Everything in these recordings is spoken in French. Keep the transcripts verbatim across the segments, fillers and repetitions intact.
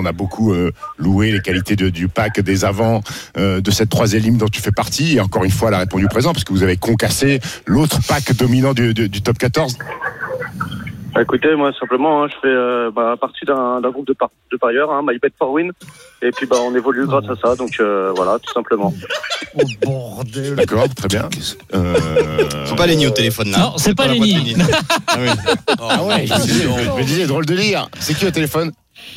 a beaucoup euh, loué les qualités de, du pack des avants euh, de cette troisième ligne dont tu fais partie. Et encore une fois, elle a répondu présent parce que vous avez concassé l'autre pack dominant du, du, du top quatorze. Écoutez, moi simplement, hein, je fais euh, bah, partie d'un, d'un groupe de, par- de parieurs, hein, MyBet for Win, et puis bah on évolue grâce à ça, donc euh, voilà, tout simplement. Oh bordel. D'accord, très bien. Euh... Faut pas Lenny au téléphone là. Non, c'est, c'est pas, pas Lenny. Ah, oui. Ah ouais, je me disais, je me disais, drôle de lire. C'est qui au téléphone?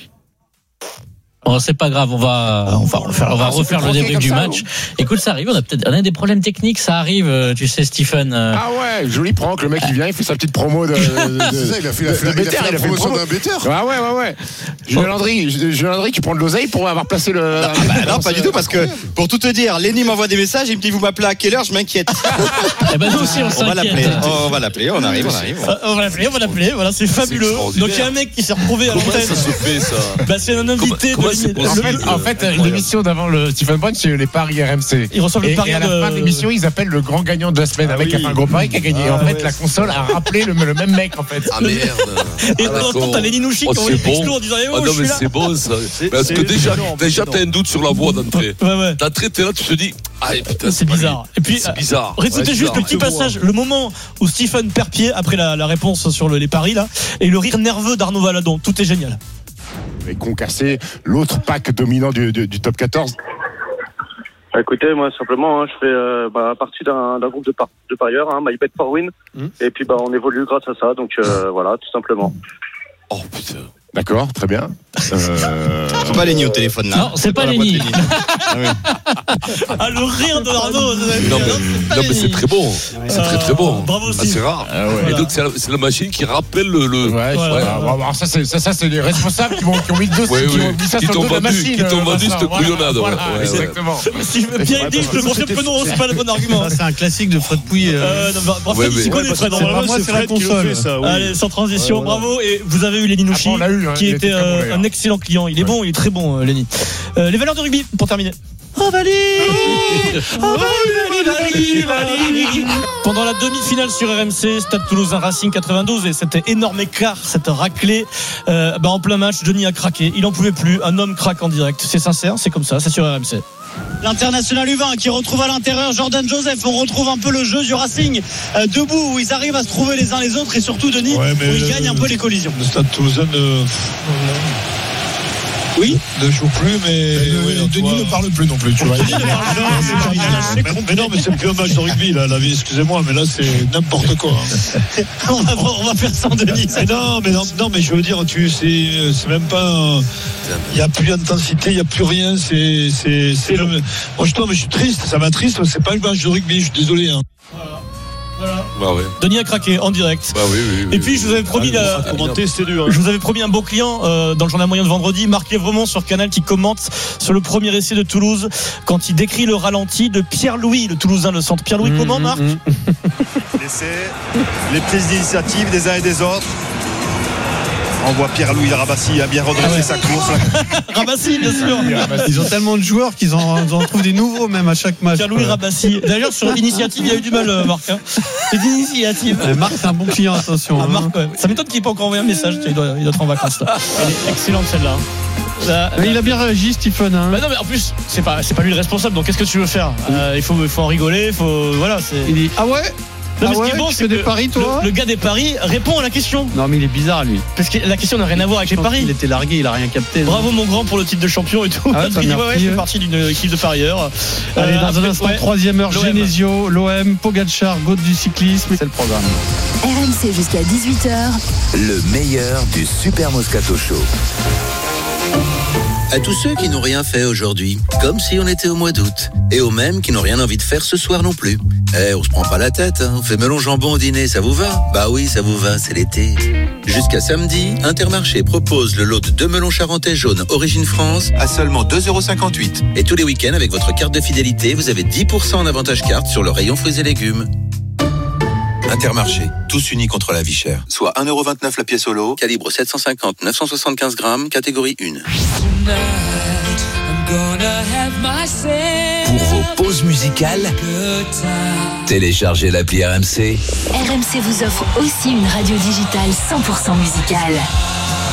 Oh, c'est pas grave, on va, on va refaire, on va ah, refaire le débrief du match. Ou... Écoute, ça arrive, on a peut-être, on a des problèmes techniques, ça arrive, tu sais, Stephen. Euh... Ah ouais, joli prank, le mec il vient, il fait sa petite promo de. de, de c'est ça, il a fait la, de, de, il a fait la, il a fait la promotion d'un betteur. Ah ouais, ouais, ouais. Julien Landry, Julien Landry qui prend de l'oseille pour avoir placé le. Non, bah, non pas du tout, parce que pour tout te dire, Lenny m'envoie des messages, il me dit vous m'appelez à quelle heure, je m'inquiète. Eh ben nous aussi on s'inquiète. On va l'appeler, on va l'appeler, on arrive, on arrive. On va l'appeler, on va l'appeler, voilà, c'est fabuleux. Donc il y a un mec qui s'est retrouvé à l'antenne. Comment ça se fait ça? Bah c'est un invité de. En fait, l'émission d'avant le Stephen Brun, c'est les paris R M C. Ils reçoivent le pari et à la de... fin de l'émission, ils appellent le grand gagnant de la semaine ah avec oui. un gros pari qui a gagné. Ah, en fait, ouais, la console a rappelé le, le même mec en fait. Ah merde. Et ah, de temps, t'as Lenny Nouchi qui envoie des textos en disant eh oh, ah, non, mais là. C'est bon ça. C'est, Parce c'est, que déjà, déjà t'as un doute sur la voix d'entrée. Ouais, ouais. D'entrée, t'es là, tu te dis ah putain, c'est, c'est bizarre. Et puis, c'est bizarre. Écoutez ouais, juste le petit passage, le moment où Stephen perd pied après la, la réponse sur le, les paris là, et le rire nerveux d'Arnaud Valadon. Tout est génial. Et concassé l'autre pack dominant du, du, du top quatorze. Écoutez, moi simplement, hein, je fais euh, bah, partie d'un, d'un groupe de, par- de parieurs, hein, MyBet for Win, mmh. et puis bah on évolue grâce à ça, donc euh, voilà, tout simplement. Oh putain. D'accord, très bien. Euh... C'est pas Lenny au téléphone là. Non, c'est, c'est pas, pas Lenny. Ah, oui. Ah le rire de Arnaud. Non mais, non, mais c'est très bon. C'est euh, très très bon. Bravo aussi. Ah, c'est rare. Ah, ouais. Et donc c'est la, c'est la machine qui rappelle le. le... Ouais. ouais. ouais. Alors, ça c'est ça, ça c'est les responsables qui, vont, qui ont mis le dossier, ouais, qui ouais. ont mis ça qui sur le dos de la machine. Qui t'ont vendu cette couillonnade. Voilà, voilà, ouais, exactement. Si je veux bien dire, je le confirme que non, c'est pas le bon argument. C'est un classique de Fred Pouilly. Bravo, il s'y connaît Fred. Moi c'est la console. Allez, sans transition, bravo. Et vous avez eu Lenny Nouchi qui était un excellent client. Il est bon, il est très bon, Lenny. Les valeurs de rugby pour terminer. Ovalie, Ovalie, Ovalie. Pendant la demi-finale sur R M C, Stade Toulousain Racing quatre-vingt-douze, et cet énorme écart, cette raclée, euh, bah en plein match, Denis a craqué. Il n'en pouvait plus. Un homme craque en direct. C'est sincère, c'est comme ça, c'est sur R M C. L'international U vingt qui retrouve à l'intérieur Jordan Joseph. On retrouve un peu le jeu du Racing euh, debout, où ils arrivent à se trouver les uns les autres, et surtout Denis, ouais, où ils gagnent un peu les collisions. Le Stade Toulousain ne... Oui, ne joue plus, mais, mais oui, non, Denis ne parle plus non plus. Tu vois. mais, mais non, mais c'est plus un match de rugby là. La vie, excusez-moi, mais là c'est n'importe quoi. Hein. on, va, on va faire sans Denis. Mais non, mais non, non, mais je veux dire, tu, c'est, c'est même pas. Il n'y a plus d'intensité, il n'y a plus rien. C'est, c'est, c'est le. Moi, je, mais je suis triste. Ça m'attriste. C'est pas un match de rugby. Je suis désolé. Hein. Voilà. Voilà. Bah ouais. Denis a craqué en direct. Bah oui, oui, oui, et puis je vous avais promis, ah, la... commenter, c'est dur. Hein. Je vous avais promis un beau client euh, dans le journal moyen de vendredi, Marc Lévremont sur Canal, qui commente sur le premier essai de Toulouse quand il décrit le ralenti de Pierre-Louis, le Toulousain, le centre. Pierre-Louis, mmh, comment Marc mmh. L'essai, les prises d'initiative des uns et des autres. On voit Pierre-Louis Rabassi a bien redressé ah ouais. sa course. Rabassi, bien sûr. Ils ont tellement de joueurs qu'ils en, en trouvent des nouveaux même à chaque match. Pierre-Louis Rabassi. D'ailleurs, sur l'initiative, il y a eu du mal, Marc. Hein. C'est l'initiative. Euh, Marc, c'est un bon client, attention. Ah, hein. Marc, ouais. Ça m'étonne qu'il n'ait pas encore envoyé un message. Il doit, il doit être en vacances. Là. Elle est excellente celle-là. Là, mais il a bien réagi, Stephen. Hein. Bah non, mais en plus, c'est pas, c'est pas lui le responsable. Donc, qu'est-ce que tu veux faire euh, il, faut, il faut en rigoler. Il faut, voilà, c'est... Il dit ah ouais. Non, ah mais ouais, ce qui est bon, tu c'est fais que des paris, toi le, le gars des paris répond à la question. Non, mais il est bizarre, lui. Parce que la question n'a rien à voir avec je les paris. Il était largué, il a rien capté. Bravo, non mon grand, pour le titre de champion et tout. Ah ouais, il dit, ouais, ouais, je fais partie d'une équipe de parieurs. Allez, dans euh, un instant, ouais. troisième heure, l'O M. Genesio, l'O M, Pogacar, Gaud du cyclisme. C'est le programme. R M C jusqu'à dix-huit heures. Le meilleur du Super Moscato Show. À tous ceux qui n'ont rien fait aujourd'hui, comme si on était au mois d'août, et aux mêmes qui n'ont rien envie de faire ce soir non plus. Eh, on se prend pas la tête, hein. On fait melon jambon au dîner, ça vous va ? Bah oui, ça vous va, c'est l'été. Jusqu'à samedi, Intermarché propose le lot de deux melons charentais jaunes Origine France à seulement deux euros cinquante-huit. Et tous les week-ends, avec votre carte de fidélité, vous avez dix pour cent en avantage carte sur le rayon fruits et légumes. Intermarché, tous unis contre la vie chère. Soit un euro vingt-neuf la pièce au lot, calibre sept cent cinquante neuf cent soixante-quinze grammes, catégorie un. Pour vos pauses musicales, téléchargez l'appli R M C. R M C vous offre aussi une radio digitale cent pour cent musicale.